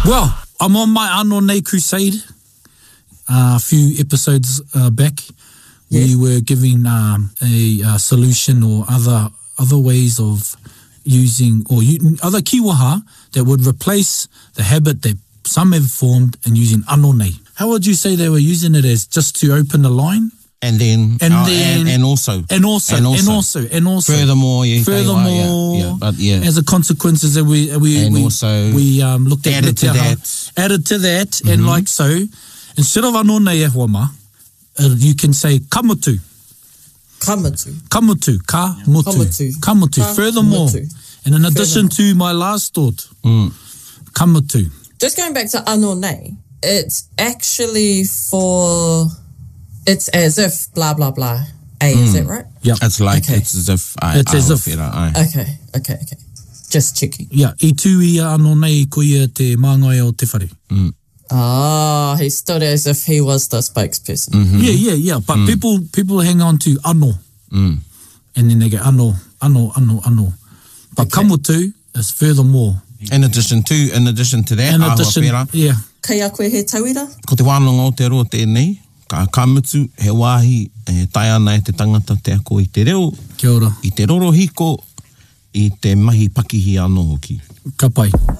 Well, I'm on my Anō Nei crusade. A few episodes back, we were giving a solution or other ways of using, or other kiwaha that would replace the habit that some have formed in using Anō Nei. How would you say they were using it as? Just to open the line? And also. Furthermore, as a consequence, we looked at added to that, and like so, instead of Anō Nei e huama, you can say kamutu. Kamutu. Furthermore. And in addition to my last thought, kamutu. Just going back to Anō Nei, it's actually it's as if blah, blah, blah. Is that right? Yeah. It's like, it's as if Okay. Just checking. Yeah. I tū ia Anō Nei ko ia te māngai o te whare. He stood as if he was the spokesperson. Yeah. But people hang on to anō. And then they go anō. But kamutu is furthermore. In addition to that, Kai a koe he tauira? Ko te wānanga o te roa tēnei, ka kamutu he wāhi tai ana e te tangata te ako I te reo. Kia ora. I te roro hiko, I te mahi pakihi anō hoki. Ka pai.